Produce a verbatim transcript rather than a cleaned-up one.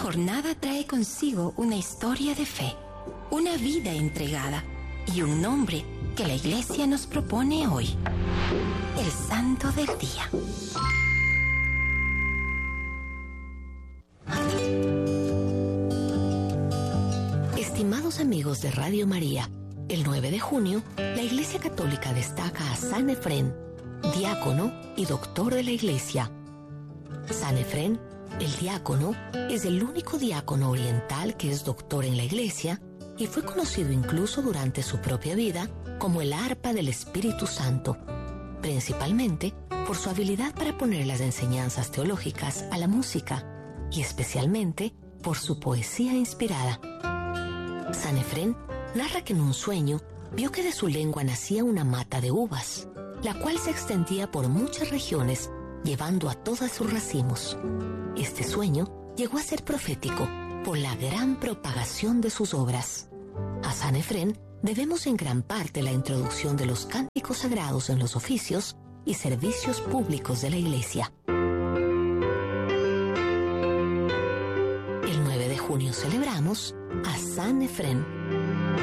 jornada trae consigo una historia de fe, una vida entregada y un nombre que la Iglesia nos propone hoy: el Santo del Día. Estimados amigos de Radio María, el nueve de junio, la Iglesia Católica destaca a San Efrén, diácono y doctor de la Iglesia. San Efrén, el diácono, es el único diácono oriental que es doctor en la Iglesia y fue conocido incluso durante su propia vida como el arpa del Espíritu Santo, principalmente por su habilidad para poner las enseñanzas teológicas a la música y especialmente por su poesía inspirada. San Efrén narra que en un sueño vio que de su lengua nacía una mata de uvas, la cual se extendía por muchas regiones, llevando a todas sus racimos. Este sueño llegó a ser profético por la gran propagación de sus obras. A San Efrén debemos en gran parte la introducción de los cánticos sagrados en los oficios y servicios públicos de la Iglesia. El nueve de junio celebramos a San Efrén.